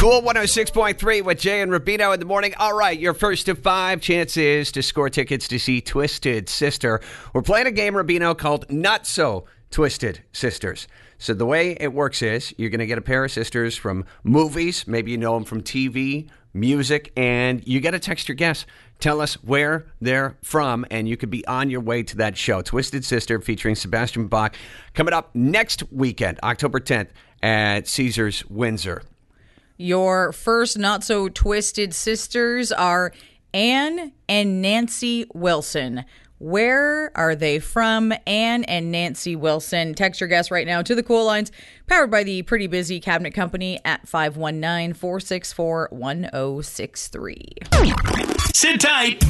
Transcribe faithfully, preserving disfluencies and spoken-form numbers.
Cool one oh six point three with Jay and Rubino in the morning. All right, your first of five chances to score tickets to see Twisted Sister. We're playing a game, Rubino, called Not So Twisted Sisters. So the way it works is you're going to get a pair of sisters from movies. Maybe you know them from T V, music, and you got to text your guess. Tell us where they're from, and you could be on your way to that show. Twisted Sister featuring Sebastian Bach coming up next weekend, October tenth at Caesars Windsor. Your first Not So Twisted Sisters are Anne and Nancy Wilson. Where are they from? Anne and Nancy Wilson. Text your guess right now to the Cool Lines, powered by the Pretty Busy Cabinet Company at five one nine, four six four, one oh six three. Sit tight.